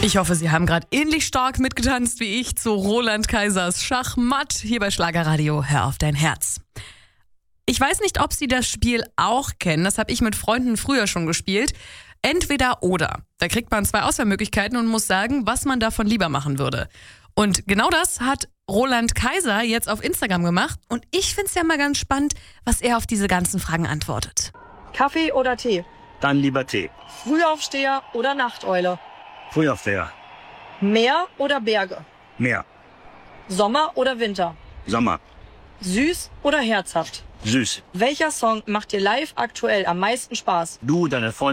Ich hoffe, Sie haben gerade ähnlich stark mitgetanzt wie ich zu Roland Kaisers Schachmatt hier bei Schlagerradio. Hör auf dein Herz. Ich weiß nicht, ob Sie das Spiel auch kennen. Das habe ich mit Freunden früher schon gespielt. Entweder oder. Da kriegt man 2 Auswahlmöglichkeiten und muss sagen, was man davon lieber machen würde. Und genau das hat Roland Kaiser jetzt auf Instagram gemacht. Und ich finde es ja mal ganz spannend, was er auf diese ganzen Fragen antwortet. Kaffee oder Tee? Dann lieber Tee. Frühaufsteher oder Nachteule? Frühaufsteher. Meer oder Berge? Meer. Sommer oder Winter? Sommer. Süß oder herzhaft? Süß. Welcher Song macht dir live aktuell am meisten Spaß? Du, deine Freundin.